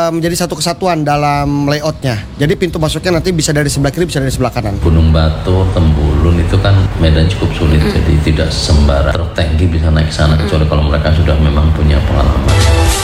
menjadi satu kesatuan dalam layoutnya. Jadi pintu masuknya nanti bisa dari sebelah kiri, bisa dari sebelah kanan. Gunung Batu, Tembolun itu kan medan cukup sulit, jadi tidak sembarang truk tangki bisa naik ke sana kecuali kalau mereka sudah memang punya pengalaman.